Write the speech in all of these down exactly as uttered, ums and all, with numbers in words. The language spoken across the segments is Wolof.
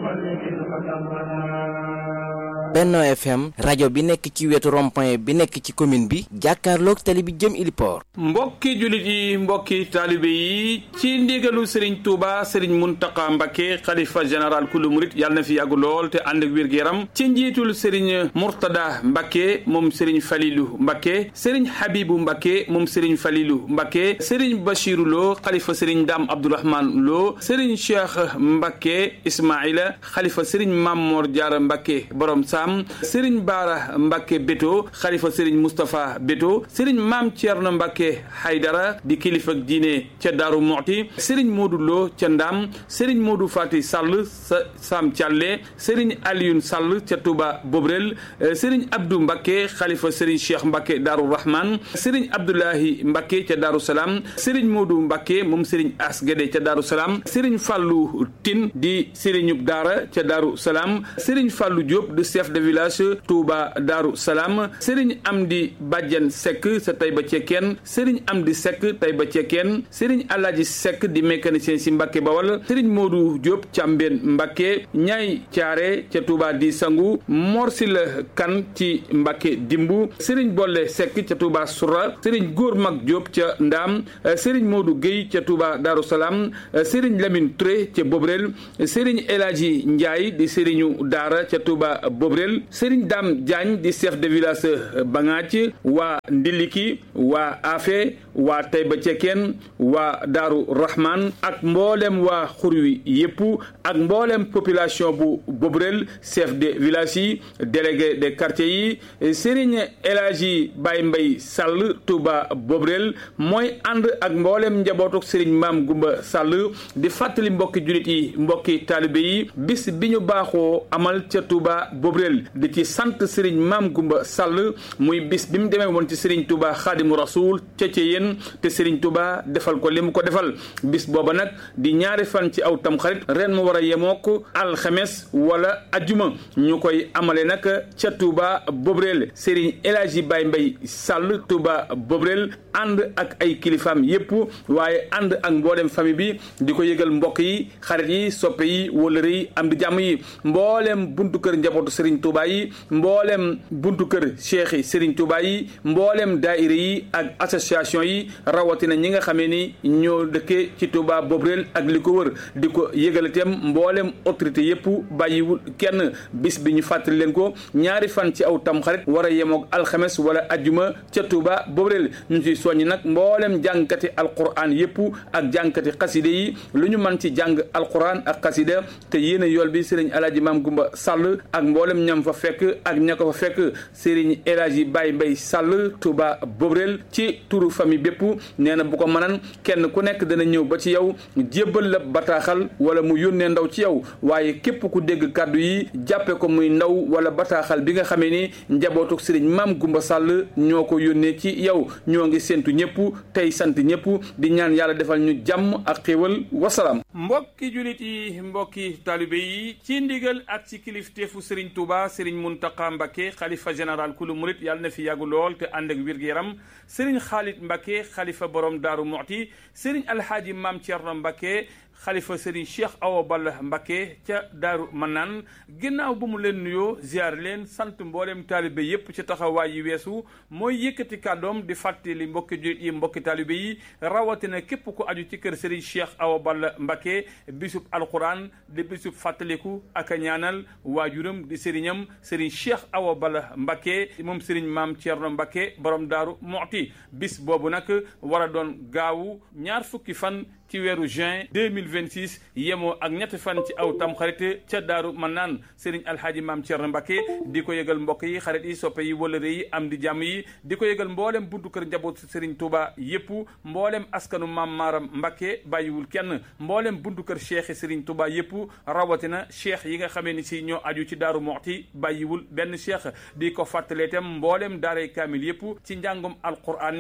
Benno F M rajo bi nekk ci wetu rond-point bi nekk ci commune bi jàkkaarloog tali bi jëm Iliport. mbokki jullit yi mbokki taalibe yi ci ndigalu Serigne Touba Serigne Mountakha Mbacké xalifa général kulu murit yàlla na fi yàgg lool te ànd ak wér-gu-yaram ci njiitul Serigne Mourtada Mbacké moom Serigne Falilou Mbacké Serigne Habibou Mbacké moom Serigne Falilou Mbacké Serigne Bachirou Lo xalifa Serigne Dame Abdourahmane Lo Serigne Cheikh Mbacké Ismaïla xalifa Serigne Mamor Diarra Mbacké borom Sam Serigne Bara Mbacké Beto xalifa Serigne Moustapha Beto Serigne Mame Thierno Mbacké Haydara di kilifa diine ca Daaru Muxti Serigne Modou Lo ca Ndam Serigne Modou Fati Sall sa Sam Thialé Serigne Alioune Sall ca Touba Bobrel Serigne Abdou Mbacké xalifa Serigne Cheikh Mbacké Daaru Rahman Serigne Abdoulahi Mbacké ca Daaru Salaam Serigne Modou Mbacké moom Serigne As Guédé ca Daaru Salaam Serigne Fallou Tine di Serigne Daara ca Daaru Salaam Serigne Fallou Diop de chef de village Touba Daaru Salaam Serigne Amdi Badiane Seck sa Taïba Cekkeen Serigne Amdi Seck Taïba Cekkeen Serigne Alaaji Seck di mécanicien si Mbacké Bawal Serigne Modou Diop Cambeen Mbacké Ñaay Caare ca Touba di Sangu Morsila Kan ci Mbacké Dimbu Serigne Bolle Seck ca Touba Soura Serigne Góor Mag Diop ca Ndaam Serigne Modou Gueye ca Touba Daaru Salaam Serigne Lamine Touré ca Bobrel Serigne Elaaji Ndiaye di Serigne Daara ca Touba Bobrel Serigne Dame Diagne di chef de village Bangaaj waa Ndiliki waa Afe waa Taïba Cekkeen waa Daaru Rahman ak mboolem waa Xurwi yépp ak mboolem population bu Bobrel chef de village yi délégué de quartier yi Serigne Elaaji Baye Mbaye Sall Touba Bobrel mooy ànd ak mboolem njabootuk Serigne Maam Gumba Sall di fàttali mbokki jullit yi mbokki taalibe yi bis bi ñu baaxoo amal ca Touba Bobrel di ci sant Serigne Maam Gumba Sall muy bis bi mu demee woon ci Serigne Touba Xaadimu Rasuul ca ca yéen te Serigne Touba defal ko li mu ko defal bis booba nag di ñaari fan ci aw tamxarit ren mu war a yemook alxames wala ajjuma ñu koy amale nag ca Touba Bobrel Serigne Elaaji Baye Mbaye Sall Touba Bobrel ànd ak ay kilifaam yépp waaye ànd ak mboolem famille bi di ko yëgal mbokk yi xarit yi soppe yi wóllëre yi am di jàmm yi mboolem buntu kër njabootu Serigne Touba yi mboolem buntu kër cheikh yi Serigne Touba yi mboolem daayira yi ak association yi rawatina ñi nga xamee ni ñoo dëkkee ci Touba Bobrel ak li ko wër di ko yëgal itam mboolem autorité yépp bàyyiwul kenn bis bi ñu fàttali leen ko ñaari fan ci aw tamxarit war a yemoog alxames wala ajjuma ca Touba Bobrel ñu ci soññi nag mboolem jàngkati alquran yépp ak jàngkati xaside yi lu ñu mën ci jàng alquran ak xasida te yéen a yool bi Serigne Alaaji Maam Gumba Sall ak mboolem ñam fa fekk ak ña ko fa fekk Serigne Elaaji Baye Mbaye Sall Touba Bobrel ci turu famille bépp nee na bu ko mënan kenn ku nekk dana ñëw ba ci yow jébbal la bataaxal wala mu yónnee ndaw ci yow waaye képp ku dégg kàddu yi jàppe ko muy ndaw wala bataaxal bi nga xamee ni njabootuk Serigne Maam Gumba Sall ñoo ko yónnee ci yow ñoo ngi séntu ñëpp tey sant ñëpp di ñaan yàlla defal ñu jàmm ak xéewal wasalaam. mbokki jullit yi mbokki taalibe yi ci ndigal ak ci kilifteefu Serigne Touba Serigne Mountakha Mbacké xalifa général kulu murit yàlla na fi yàggu lool te ànd ak wér-gu-yaram Serigne Khalid Mbacké xalifa borom Daaru Muxti Serigne Alhaaji Maam Thierno Mbacké xalifa Serigne Cheikh Awa Balla Mbacké ca Daaru Manaan ginnaaw bu mu leen nuyoo ziar leen sant mboolem taalibe yépp ci taxawaay yi weesu mooy yëkkati kàddoom di fàttali mbokki jullit yi mbokki taalibe yi rawatina képp ku aju ci kër Serigne Cheikh Awa Balla Mbacké bisub alquran di bisub fàttaliku ak a ñaanal waajuram di sëriñam Serigne Cheikh Awa Balla Mbacké moom Serigne Maam Thierno Mbacké borom Daaru Muxti bis boobu nag war a doon gaawu ñaar fukki fan ci weeru juin deux mille vingt-six yemoo ak ñetti fan ci aw tamxarit ca Daaru Manaan Serigne Alhaaji Maam Thierno Mbacké di ko yëgal mbokk yi xarit yi soppe yi wëllëre yi am di jàmm yi di ko yëgal mboolem buntu kër njaboot Serigne Touba yépp mboolem askanu Maam Maaram Mbacké bàyyiwul kenn mboolem buntu kër cheikh Serigne Touba yépp rawatina cheikh yi nga xamee ni si ñoo aju ci Daaru Muxti bàyyiwul benn cheikh di ko fàttalee itam mboolem daaray kaamil yépp ci njàngum alquran mi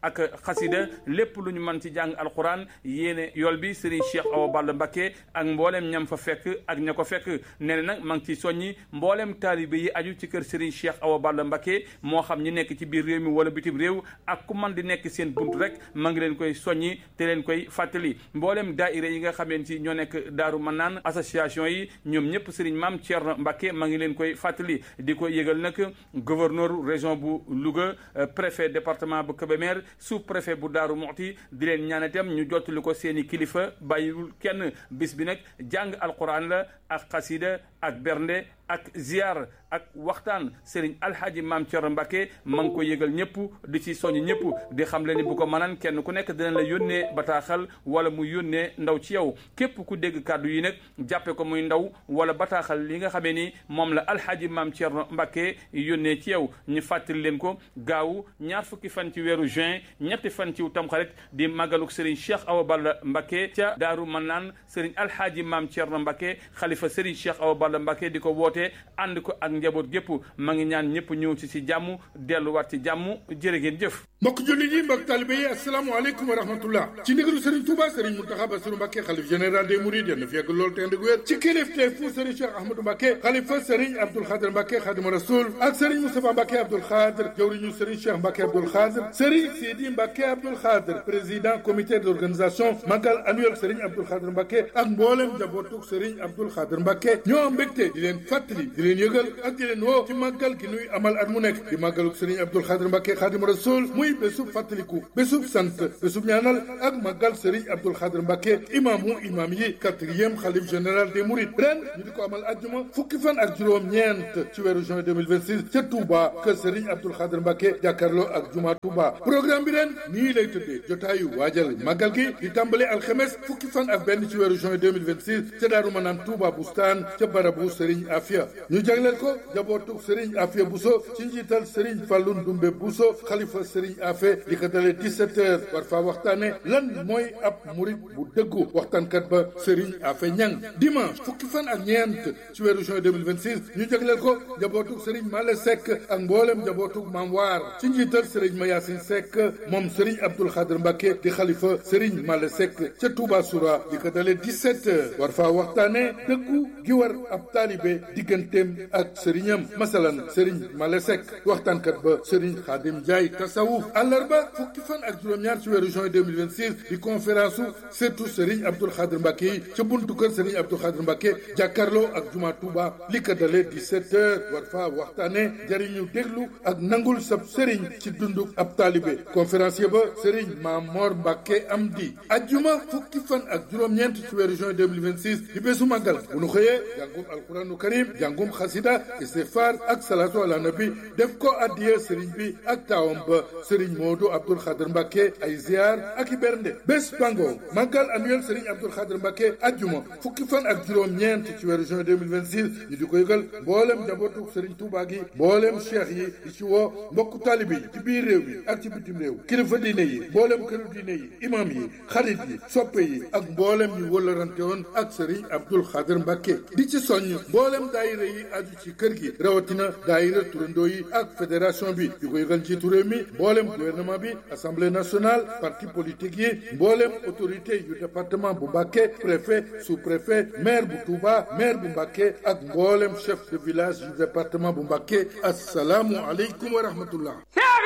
ak xasida lépp lu ñu mën ci jàng alquran yéene yool bi Serigne Cheikh Awa Balla Mbacké ak mboolem ñam fa fekk ak ña ko fekk nee na nag ma ngi ci soññi mboolem taalibe yi aju ci kër Serigne Cheikh Awa Balla Mbacké moo xam ñi nekk ci biir réew mi wala bitim réew ak ku man di nekk seen bunt rek ma ngi leen koy soññi te leen koy fàttali mboolem daaira yi nga xameen ci ñoo nekk Daaru Manaan association yi ñoom ñëpp Serigne Mame Thierno Mbacké ma ngi leen koy fàttali di ko yëgal nag gouverneur région bu Louga préfet département bu Kébémer sous préfet bu Daaru Muxti di leen ñaan itam ñu jottali ko seeni kilifa bàyyiwul kenn bis bi nag jàng alquran la ak xasida ak bernde ak ziar ak waxtaan Serigne Alhaji Mame Thierno Mbacké ma ngi ko yëgal ñëpp di ci soññ ñëpp di xam le ni bu ko mënan kenn ku nekk dina la yónnee bataaxal wala mu yónnee ndaw ci yow képp ku dégg kàddu yi nag jàppe ko muy ndaw wala bataaxal li nga xamee ni moom la Alhaji Mame Thierno Mbacké yónnee ci yow ñu fàttali leen ko gaaw ñaar fukki fan ci weeru juin ñetti fan ci tamxarit di màggaluk Serigne Cheikh Awa Balla Mbacké ca Daaru Manaan Serigne Alhaji Mame Thierno Mbacké xalifa Serigne Cheikh Awa Balla Mbacké di ko woote ànd ko ak njaboot gépp ma ngi ñaan ñëpp ñëw ci ci jàmm delluwaat ci jàmm jërë ngeen jëf. mbokk jullit yi mbokk talibe yi asalaamaaleykum wa rahmatullah ci ndigalu Serigne Touba Serigne Mountakha Bassirou Mbacké xalif général des Mourides yal na fi yàgg lool te ànd ak wér ci kilifteefu Serigne Cheikh Ahmadou Mbacké xalifa Serigne Abdoul Khadr Mbacké Khadimu Rasoul ak Serigne Moustapha Mbacké Abdoul Khadr jawriñu Serigne Cheikh Mbacké Abdoul Khadr Serigne Sidi Mbacké Abdoul Khadr président comité d'organisation magal annuel Serigne Abdoul Khadr Mbacké ak mboolem jabootuk Serigne Abdoul Khadr Mbacké ñoo mbégte di leen fàttali di leen yëgal ak di leen woo ci màggal gi nuy amal at mu nekk di màggaluk Serigne Abdoul Khadr Mbacké Khadimu Rasoul muy bésub fàttaliku bésub sant bésub ñaanal ak màggal Serigne Abdoul Khadr Mbacké imaamu imaam yi quatrième xalif général des Mourides ren ñu di ko amal ajjuma fukki fan ak juróom ñeent ci weeru juin deux mille vingt-six ca Touba kër Serigne Abdoul Khadr Mbacké jàkkaarloo ak juma Touba programme bi ren nii lay tëddee jotaayu waajal màggal gi di tàmbale alxemes fukki fan ak benn ci weeru juin deux mille vingt-six ca Daaru Manaan Touba Bustaan ca barabu Serigne Afia ñu jagleel ko jabootu Serigne Afia Bousso ci njiital Serigne Fallou Ndoumbe Bousso xalifa Serigne Afia di ko dalee dix-sept heures war faa waxtaane lan mooy ab murid bu dëggu waxtaankat ba Serigne Afia Ñang dimanche fukki fan ak ñeent ci weeru juin deux mille vingt-six ñu jagleel ko jabootu Serigne Male Seck ak mboolem jabootu Maam Waar ci njiital Serigne Mayasin Seck moom Serigne Abdoul Khadr Mbacké di xalifa Serigne Male Seck ca Touba Soura di ko dalee dix-sept heures war faa waxtaane dëggu gi war ab taalibe digganteem ak sëriñam masalan Serigne Male Seck waxtaankat ba Serigne Khadim Ndiaye tasawuf àllarba fukki fan ak juróom-ñaar ci weeru juin deux mille vingt-six di conférence u surtout Serigne Abdoul Khadr Mbacké yi ca buntu kër Serigne Abdoul Khadr Mbacké jàkkaarloo ak juma Touba li ko dalee dix-sept heures war faa waxtaane jariñu déglu ak nangul sab Serigne ci dundu ab taalibe conférencier ba Serigne Mamor Mbacké Amdi ajjuma fukki fan ak juróom-ñeent ci weeru juin deux mille vingt-six di bésu màggal bu nu xëyee jàngum alquranu karim jàngum xasida istighfar ak salatu ala nabi def ko addiya Serigne bi ak taawam ba Serigne Modou Abdoul Khadr Mbacké ay ziar ak i bernde bés bango màggal annuel Serigne Abdoul Khadr Mbacké ajjuma fukki fan ak juróom-ñeent ci weeru juin deux mille vingt-six ñu di ko yëgal mboolem njabootu Serigne Touba gi mboolem cheikh yi di ci woo mbokku taalibe yi ci biir réew mi ak ci bitim réew kilifa diine yi mboolem këru diine yi imam yi xarit yi soppe yi ak mboolem ñu wëllarante woon ak Serigne Abdoul Khadr Mbacké di ci soññ mboolem daayira yi aju ci kër gi rawatina daayira turandoo yi ak fédération bi di ko yëgal ci réew mi mboolem gouvernement bi assemblée nationale parti politique yi mboolem autorité yu département bu Mbacké préfet sous-préfet maire bu Touba maire bu Mbacké ak mboolem chef de village yu département bu Mbacké assalaamu aleykum wa rahmatullah.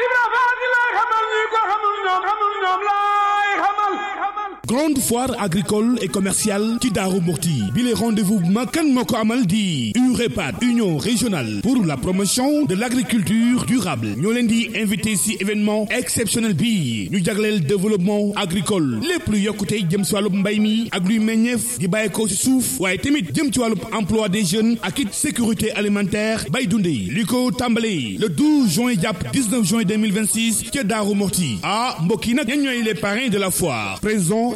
Grande foire agricole et commerciale ci Daaru Muxti bi les rendez-vous makan moo ko amal di U R E P A D union régionale pour la promotion de l'agriculture durable ñoo leen di invité ci événement exceptionnel bi ñu jagleel développement agricole lépp lu yokkute jëm ci wàllub mbay mi ak luy meññeef di bàyyi ko ci suuf waaye tamit jëm ci wàllub emploi des jeunes ak it sécurité alimentaire bay dundee li ko tàmbalee le douze juin jàpp dix-neuf juin deux mille vingt-six ca Daaru Muxti ah mbokk yi nag ñan ñooy les parrains de la foire président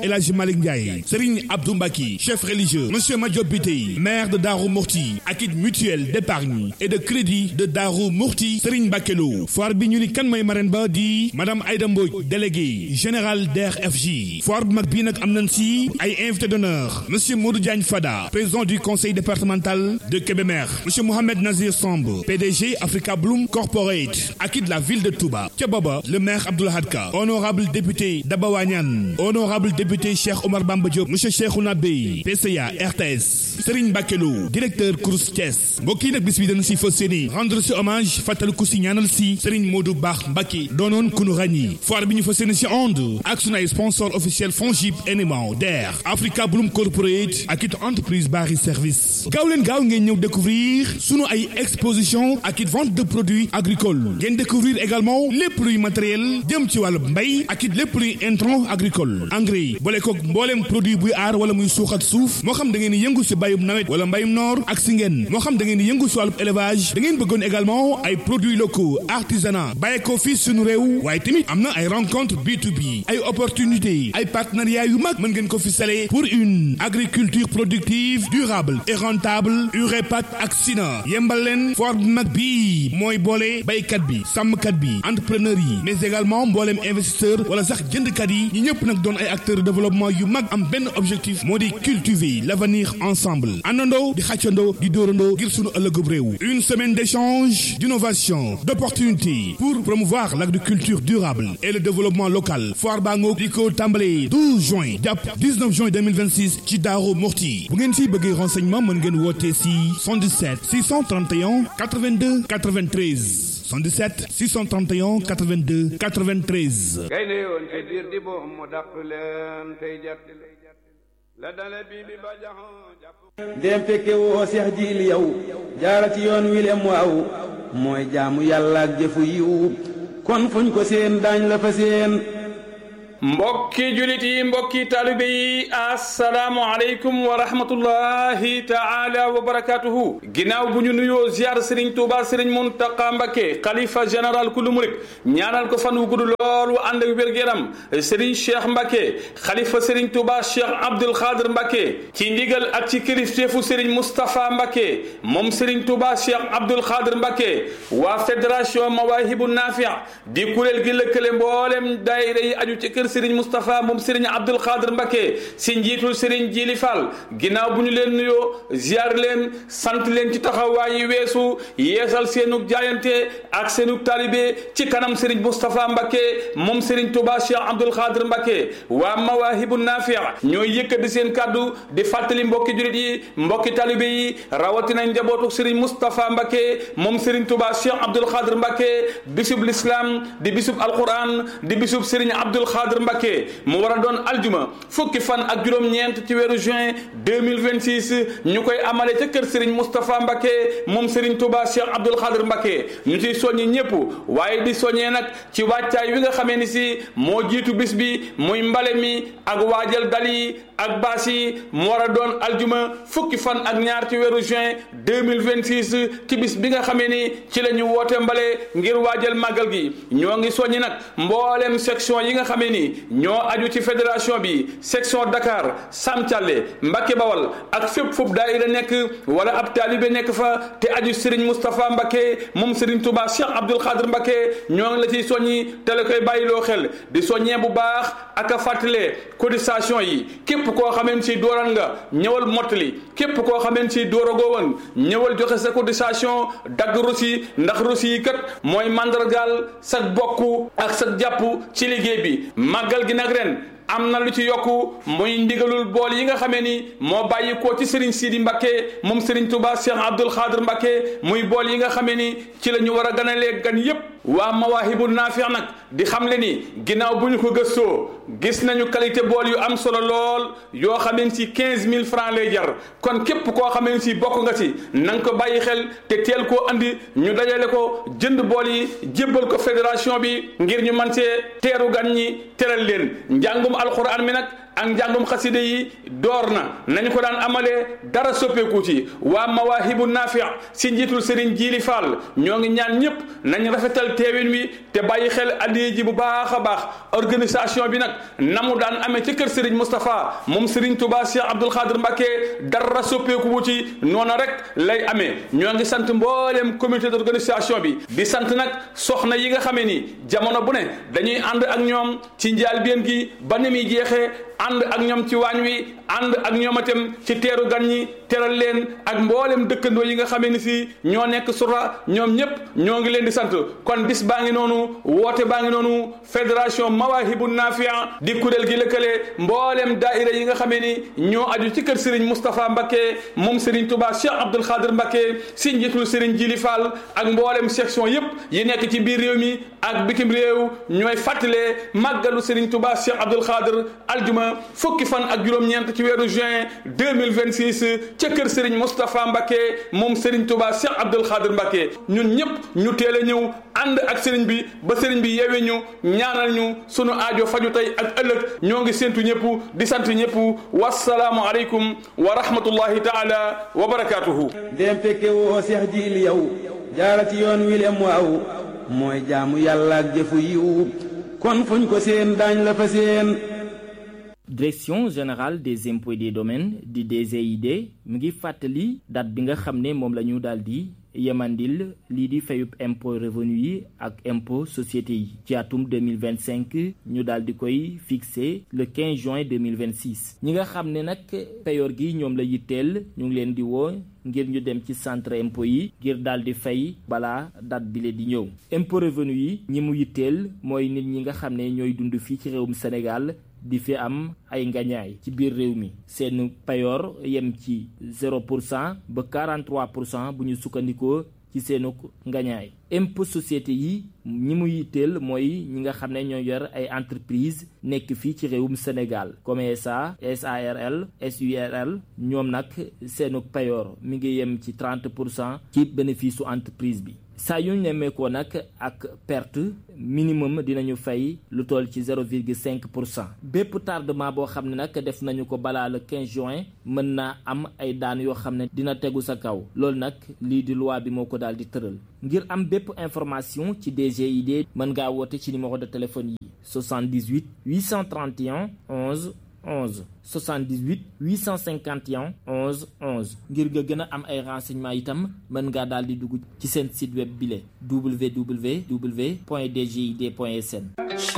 El Hadji Malick Ndiaye Serigne Abdou Mbaki chef religieux monsieur Madiop Biteye maire de Darou Mourti ak it mutuelle d'épargne et de crédit de Darou Mourti Serigne Bakelo foire bi ñu ni kan mooy marraine ba di madame Aïda Mbodj délégué général D R F J foire bu mag bii nag am nañ si ay invité d'honneur monsieur Modou Diagne Fada président du conseil départemental de Kébémer monsieur Mohamed Nazir Samb P D G Africa Bloom Corporate ak it la ville de Touba ca booba le maire Abdoulahad Ka honorable député Daba Wañan honorable député Cheikh Omar Bamba Diop monsieur Cheikhouna Bey P C A R T S Serigne Bakelo directeur Crous Thiès mbokk yi nag bis bi dana si fas yéene rendre si hommage fàttaliku si ñaanal si Serigne Modou Baax Mbacké doonoon ku nu ràññi foire bi ñu fas yéene si onde ak sunu ay sponsor officiel Fongib Enemao D R Africa Bloom Corporate ak it entreprise Bari Service gaaw leen gaaw ngeen ñëw découvrir sunu ay exposition ak it vente de produits agricoles ngeen découvrir également lépp luy matériel jëm ci wàllu mbay ak it lépp luy intrant agricole engrais boole koog mbooleem produit buy aar wala muy suuxat suuf moo xam da ngeen di yëngu si bayum nawet wala mbayum noor ak si ngeen moo xam da ngeen di yëngu si wàllu élevage da ngeen bëggoon également ay produits locaux artisanat bàyyi ko fii sunu réew waaye tamit am na ay rencontre B to B ay opportunités ay partenariats yu mag mën ngeen ko fi sale pour une agriculture productive durable et rentable UREPAT ak SINA yembal leen foire bu mag bii mooy boole baykat bi sàmmkat bi entrepreneur yi mais également mbooleem investisseur wala sax jëndkat yi ñi ñëpp nag doon ay acteurs de développement yu mag am benn objectif moo di cultiver l'avenir ensemble àndandoo di xàccandoo di dóorandoo ngir sunu ëllëgub réew une semaine d'échange d'innovation d'opportunités pour promouvoir l'agriculture durable et le développement local foire baa ngoog di ko tàmbale douze juin jàpp dix-neuf juin deux mille vingt-six ci Darou Mourti bu ngeen si bëggee renseignement mën ngeen woote si soixante-dix-sept six cent trente et un quatre-vingt-deux quatre-vingt-treize soixante-dix-sept six cent trente et un quatre-vingt-deux quatre-vingt-treize gaynde yoon ci biir di boom mu dàq leen tey jat la dale bi bi ba jaxoo dem fekke woo seex jiil yow jaara ci yoon wi lem waaw mooy jaamu yàlla ak jëfu yiw kon fuñ ko seen daañ la fa seen mbokki julit yi mbokki taalibe yi assalaamu aleykum wa rahmatullahi taala wa barakatuhu ginnaaw bu ñu nuyoo ziar Serigne Touba Serigne Mountakha Mbacké xalifa général kulu murit ñaanal ko fan wu gudd lool wu ànd ak wér-gu-yaram Serigne Cheikh Mbacké xalifa Serigne Touba Cheikh Abdoul Khadr Mbacké ci ndigal ak ci kilifteefu Serigne Moustapha Mbacké moom Serigne Touba Cheikh Abdoul Khadr Mbacké waa fédération Mawahibou Nafi' di kuréel gi lëkkale mboolem daayira yi aju ci kër Serigne Moustapha moom Serigne Abdoul Khadr Mbacké si njiitul Serigne Djili Fall ginnaaw bu ñu leen nuyoo ziar leen sant leen ci taxawaay yi weesu yeesal seenug jaayante ak seenug talibé ci kanam Serigne Moustapha Mbacké moom Serigne Touba Cheikh Abdoul Khadr Mbacké waa Mawahibou Nafi' ñooy yëkkati seen kàddu di fàttali mbokki jurit yi mbokki talibé yi rawatina njabootu Serigne Moustapha Mbacké moom Serigne Touba Cheikh Abdoul Khadr Mbacké bisub l'islam di bisub alquran di bisub Serigne Abdoul Khadr Mbacké mu war a doon aljuma fukki fan ak juróom-ñeent ci weeru juin deux mille vingt-six ñu koy amale ca kër Serigne Moustapha Mbacké moom Serigne Touba Cheikh Abdoul Khadr Mbacké ñu ciy soññi ñëpp waaye di soññee nag ci wàccaay wi nga xamee ni si moo jiitu bis bi muy mbale mi ak waajal dal yi ak baas yi mu war a doon aljuma fukki fan ak ñaar ci weeru juin deux mille vingt-six ci bis bi nga xamee ni ci la ñu woote mbale ngir waajal màggal gi ñoo ngi soññi nag mboolem section yi nga xamee ni ñoo aju ci fédération bi section Dakar Sam Thialé Mbacké Bawal ak fépp foofu daayira nekk wala ab taalibe nekk fa te aju Serigne Moustapha Mbacké moom Serigne Touba Cheikh Abdoul Khadr Mbacké ñoo ngi la ciy soññi te la koy bàyyiloo xel di soññee bu baax ak a fàttalee cotisation yi képp koo xameen si dooran nga ñëwal mottali képp koo xameen si dooragoo woon ñëwal joxe sa cotisation dagg rosi ndax rosi yi kat mooy mandargaal sa bokk ak sa jàpp ci liggéey bi màggal gi nag ren am na lu ci yokku muy ndigalul bool yi nga xamee ni moo bàyyi ko ci Serigne Sidi Mbacké moom Serigne Touba Cheikh Abdoul Khadr Mbacké muy bool yi nga xamee ni ci la ñu war a ganalee gan yépp waa Mawahibou Nafi' nag di xam le ni ginnaaw bu ñu ko gëstoo gis nañu qualité bool yu am solo lool yoo xamee si quinze mille francs lay jar kon képp koo xamee si bokk nga si na nga ko bàyyi xel te teel koo andi ñu dajale ko jënd bool yi jébbal ko fédération bi ngir ñu mën see teeru gan ñi teral leen njàngum alxuraan mi nag ak njàngum xasida yi door na nañu ko daan amalee dara soppeeku ci waa Mawaahibu Naafi si njiitul Serigne Jili Fall ñoo ngi ñaan ñëpp nañ rafetal teewin wi te bàyyi xel addiya ji bu baax a baax organisation bi nag na mu daan amee ci kër Serigne Moustapha moom Serigne Touba Cheikh Abdoul Khadir Mbacké dara soppeeku wu ci noonu rek lay amee ñoo ngi sant mbooleem comité d'organisation bi di sant nag soxna yi nga xamee ni jamono bu ne dañuy ànd ak ñoom ci njaalbeen gi ba ni muy jeexee ànd ak ñoom ci waañ wi ànd ak ñoom itam ci teeru gan ñi teral leen ak mboolem dëkkandoo yi nga xamee ni si ñoo nekk sura ñoom ñëpp ñoo ngi leen di sant kon bis baa ngi noonu woote baa ngi noonu fédération Mawaahibu Nafia di kuréel gi lëkkale mboolem daaira yi nga xamee ni ñoo aju ci kër Serigne Moustapha Mbacké moom Serigne Touba Cheikh Abdoul Khadir Mbacké si njiitul Serigne Jili Fall ak mboolem section yëpp yi nekk ci biir réew mi ak bitim réew ñooy fàttalee màggalu Serigne Touba Cheikh Abdoul Khadir aljuma fukki fan ak juróom-ñeent ci weeru juin deux mille vingt-six ca kër Serigne Moustapha Mbacké moom Serigne Touba Cheikh Abdoul Khadir Mbacké ñun ñëpp ñu teel a ñëw ànd ak Serigne bi ba Serigne bi yeewee ñu ñaanal ñu sunu aajo faju tey ak ëllëg ñoo ngi séntu ñëpp di sant ñëpp wasalaamu aleykum wa rahmatullahi taala wa barakaatuhu. dem fekke woo Seex Jiili yow jaara ci yoon wi lem waaw mooy jaamu yàlla ak jëfu yiw kon fuñ ko seen daañ la fa seen. Direction générale des impôts et des domaines di D G I D mu ngi fàttali date bi nga xam ne moom la ñu daal di yemandil lii di fayub impôt revenu yi ak impôt société yi ci atum deux mille vingt-cinq ñu daal di koy fixé le quinze juin deux mille vingt-six ñi nga xam ne nag payoor gi ñoom la yitteel ñu ngi leen di woo ngir ñu dem ci centre impôt yi ngir daal di fay balaa date bi le di ñëw. impôt revenu yi ñi mu yitteel mooy nit ñi nga xam ne ñooy dund fii ci réewum Sénégal di fi am ay ngañaay ci biir réew mi seen payoor yem ci zéro pour cent ba quarante-trois pour cent bu ñu sukkandikoo ci seenu ngañaay. impôt société yi ñi mu yitteel mooy ñi nga xam ne ñoo yor ay entreprise nekk fii ci réewum Sénégal comme S A S A R L S U R L ñoom nag seenu payoor mi ngi yem ci trente pour cent ci bénéfice su entreprise bi. saa yu ñu nemmeekoo nag ak perte minimum dinañu fay lu toll ci zéro virgule cinq pour cent bépp tardement boo xam ne nag def nañu ko balaa le quinze juin mën naa am ay daan yoo xam ne dina tegu sa kaw loolu nag lii di loi bi moo ko daal di tëral. ngir am bépp information ci D G I D mën ngaa woote ci numéro de téléphone yi soixante-dix-huit huit cent trente et un onze onze soixante-dix-huit huit cent cinquante et un onze onze ngir nga gën a am ay renseignements itam mën ngaa daal di dugg ci seen site web bile w w w point d g i d point s n.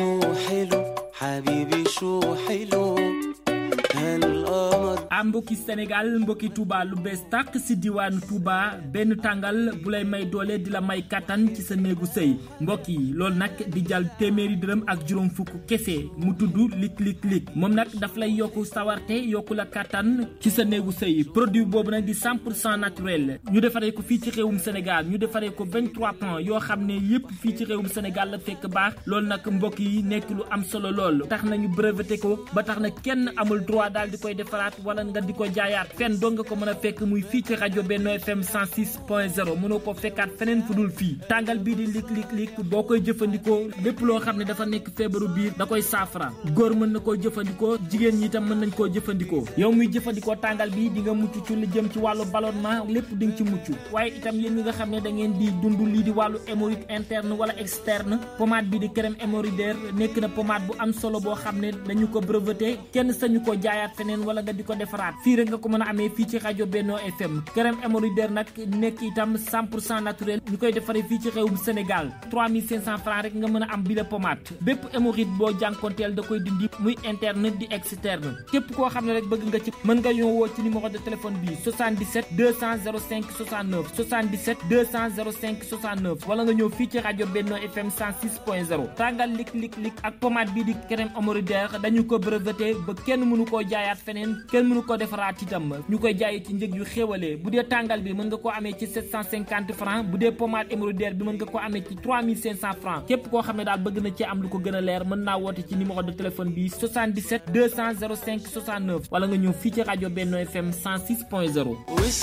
am mbokki Sénégal mbokki Touba lu bees tàq si diwaanu Touba benn tàngal bu lay may doole di la may kattan ci sa néegu sëy mbokk yi loolu nag di jàll téeméeri dërëm ak juróom fukk kese mu tudd lik lik lik moom nag daf lay yokku sawarte yokku la kattan ci sa néegu sëy produit boobu nag di cent pour cent naturel ñu defaree ko fii ci réewum Sénégal ñu defaree ko vingt-trois plans yoo xam ne yépp fii ci réewum Sénégal la fekk baax loolu nag mbokk yi nekk lu am solo lool tax nañu breveté ko ba tax na kenn amul droit daal di koy defaraat wala nga di ko jaayaat fenn doo nga ko mën a fekk muy fii ci rajo Benno F M cent six point zéro mënoo ko fekkaat feneen fu dul fii tàngal bii di lik lik lik boo koy jëfandikoo lépp loo xam ne dafa nekk feebaru biir da koy saafara góor mën na koo jëfandikoo jigéen ñi itam mën nañ koo jëfandikoo yow muy jëfandikoo tàngal bi di nga mucc ci lu jëm ci wàllu ballonnement lépp di nga ci mucc waaye itam yéen ñi nga xam ne da ngeen di dund lii di wàllu hémorroïde interne wala externe pommade bi di crème hémorroïdaire nekk na pommade bu am solo boo xam ne dañu ko breveté kenn sañu ko jaayaat feneen wala nga di ko defaraat fii rek nga ko mën a amee fii ci rajo Benno F M crème hémorroïdaire nag nekk itam cent pour cent naturel ñu koy defaree fii ci réewum Sénégal trois mille cinq cents francs rek nga mën a am bi la pommade bépp hémorroïde boo jànkonteel da koy dindi muy interne di externe képp koo xam ne rek bëgg nga ci mën nga ñoo woo ci numéro de téléphone bi soixante-dix-sept deux cents zéro cinq soixante-neuf soixante-dix-sept deux cents zéro cinq soixante-neuf wala nga ñëw fii ci rajo Benno F M cent six point zéro tàngal lik lik lik ak pommade bii di crème hémorroïdaire dañu ko breveté ba kenn mënu koo jaayaat feneen kenn mënu ko defaraat itam ñu koy jaayee ci njëg yu xéwalee bu dee tàngal bi mën nga ko amee ci sept cent cinquante francs bu dee pommade hémorroïdaire bi mën nga ko amee ci trois mille cinq cents francs képp koo xam ne daal bëgg na ci am lu ko gën a leer mën naa woote ci numéro de téléphone bi soixante-dix-sept deux cents zéro cinq soixante-neuf wala nga ñëw fii ci rajo Benno F M cent six point zéro.